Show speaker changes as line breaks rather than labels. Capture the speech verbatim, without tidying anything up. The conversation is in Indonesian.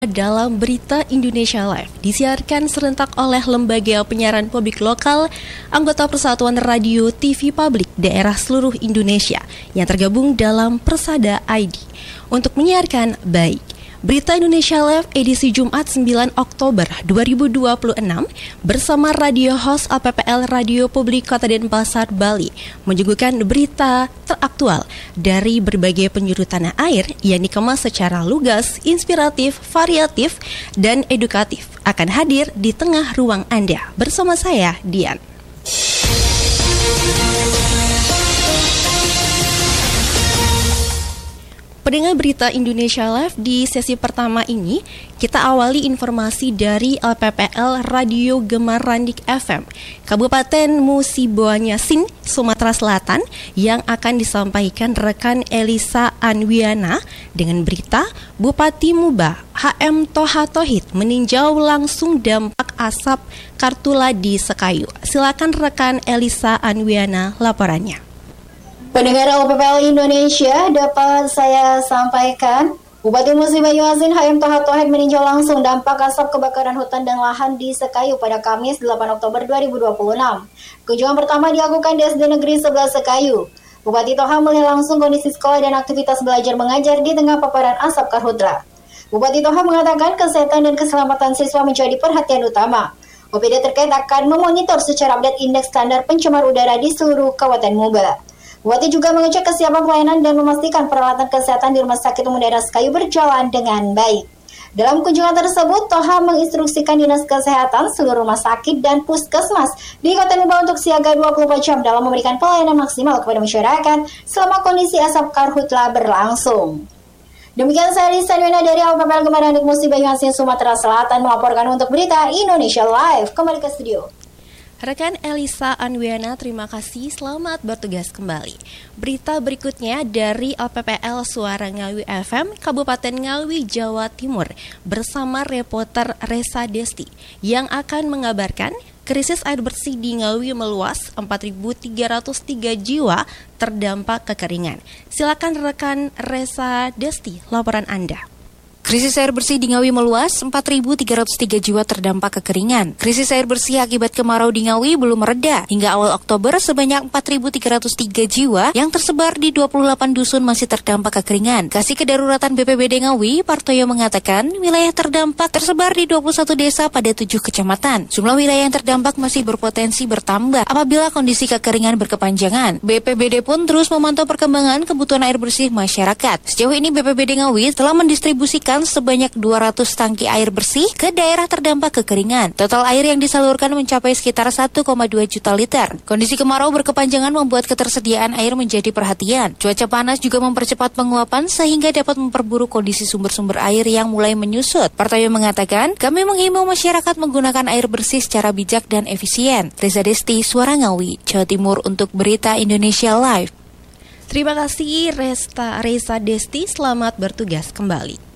Dalam Berita Indonesia Live disiarkan serentak oleh Lembaga Penyiaran Publik Lokal, anggota Persatuan Radio T V Publik daerah seluruh Indonesia yang tergabung dalam Persada I D untuk menyiarkan baik Berita Indonesia Live edisi Jumat sembilan Oktober dua ribu dua puluh enam bersama radio host A P P L Radio Publik Kota Denpasar, Bali menyuguhkan berita teraktual dari berbagai penjuru tanah air yang dikemas secara lugas, inspiratif, variatif, dan edukatif akan hadir di tengah ruang Anda bersama saya, Dian. Pendengar Berita Indonesia Live, di sesi pertama ini kita awali informasi dari L P P L Radio Gemar Randik F M Kabupaten Musi Banyuasin, Sumatera Selatan yang akan disampaikan rekan Elisa Anwiana dengan berita Bupati Muba H M Toha Tohid meninjau langsung dampak asap Kartula di Sekayu. Silakan rekan Elisa Anwiana laporannya.
Pendengar L P P L Indonesia, dapat saya sampaikan, Bupati Musi Banyuasin H M Toha Tohid meninjau langsung dampak asap kebakaran hutan dan lahan di Sekayu pada Kamis delapan Oktober dua ribu dua puluh enam. Kunjungan pertama dilakukan di S D Negeri sebelas Sekayu. Bupati Toha melihat langsung kondisi sekolah dan aktivitas belajar mengajar di tengah paparan asap karhutla. Bupati Toha mengatakan kesehatan dan keselamatan siswa menjadi perhatian utama. O P D terkait akan memonitor secara update indeks standar pencemar udara di seluruh Kabupaten Muba. Bupati juga mengecek kesiapan pelayanan dan memastikan peralatan kesehatan di Rumah Sakit Umum Daerah Sekayu berjalan dengan baik. Dalam kunjungan tersebut, Toha menginstruksikan Dinas Kesehatan, seluruh rumah sakit dan puskesmas di Kota Muba untuk siaga dua puluh empat jam dalam memberikan pelayanan maksimal kepada masyarakat selama kondisi asap karhutla berlangsung. Demikian saya Lisa Nwena dari L P P L Gemar Randik Musi Banyuasin, Sumatera Selatan melaporkan untuk Berita Indonesia Live. Kembali ke studio.
Rekan Elisa Anwiana, terima kasih. Selamat bertugas kembali. Berita berikutnya dari L P P L Suara Ngawi F M Kabupaten Ngawi, Jawa Timur bersama reporter Resa Desti yang akan mengabarkan krisis air bersih di Ngawi meluas, empat ribu tiga ratus tiga jiwa terdampak kekeringan. Silakan rekan Resa Desti, laporan Anda.
Krisis air bersih di Ngawi meluas, empat ribu tiga ratus tiga jiwa terdampak kekeringan. Krisis air bersih akibat kemarau di Ngawi belum mereda. Hingga awal Oktober, sebanyak empat ribu tiga ratus tiga jiwa yang tersebar di dua puluh delapan dusun masih terdampak kekeringan. Kasih Kedaruratan B P B D Ngawi, Partoyo mengatakan, wilayah terdampak tersebar di dua puluh satu desa pada tujuh kecamatan. Jumlah wilayah yang terdampak masih berpotensi bertambah apabila kondisi kekeringan berkepanjangan. B P B D pun terus memantau perkembangan kebutuhan air bersih masyarakat. Sejauh ini B P B D Ngawi telah mendistribusikan sebanyak dua ratus tangki air bersih ke daerah terdampak kekeringan. Total air yang disalurkan mencapai sekitar satu koma dua juta liter. Kondisi kemarau berkepanjangan membuat ketersediaan air menjadi perhatian. Cuaca panas juga mempercepat penguapan sehingga dapat memperburuk kondisi sumber-sumber air yang mulai menyusut. Partoyo mengatakan, kami menghimbau masyarakat menggunakan air bersih secara bijak dan efisien. Reza Desti, Suara Ngawi, Jawa Timur untuk Berita Indonesia Live.
Terima kasih Resta Reza Desti, selamat bertugas kembali.